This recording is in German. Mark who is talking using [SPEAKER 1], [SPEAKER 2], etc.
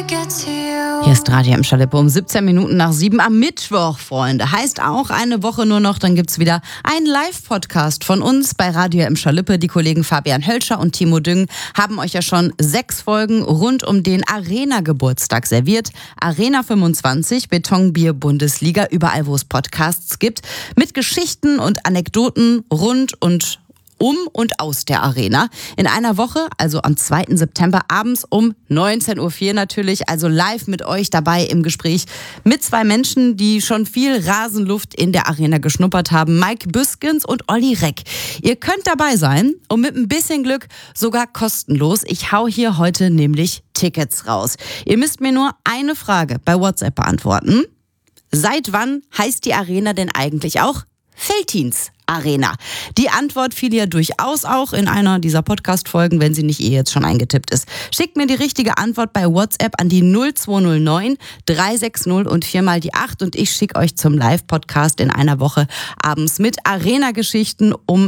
[SPEAKER 1] Hier ist Radio Emscher Lippe um 17 Minuten nach 7 am Mittwoch, Freunde. Heißt auch eine Woche nur noch, dann gibt's wieder einen Live-Podcast von uns bei Radio Emscher Lippe. Die Kollegen Fabian Hölscher und Timo Düng haben euch ja schon 6 Folgen rund um den Arena-Geburtstag serviert. Arena 25, Betonbier-Bundesliga, überall wo es Podcasts gibt, mit Geschichten und Anekdoten rund und um und aus der Arena. In einer Woche, also am 2. September abends um 19.04 Uhr natürlich, also live mit euch dabei im Gespräch mit 2 Menschen, die schon viel Rasenluft in der Arena geschnuppert haben. Mike Büskens und Olli Reck. Ihr könnt dabei sein und mit ein bisschen Glück sogar kostenlos. Ich hau hier heute nämlich Tickets raus. Ihr müsst mir nur eine Frage bei WhatsApp beantworten. Seit wann heißt die Arena denn eigentlich auch Veltins Arena? Die Antwort fiel ja durchaus auch in einer dieser Podcast-Folgen, wenn sie nicht jetzt schon eingetippt ist. Schickt mir die richtige Antwort bei WhatsApp an die 0209 360 und 4 mal die 8 und ich schicke euch zum Live-Podcast in einer Woche abends mit Arena-Geschichten um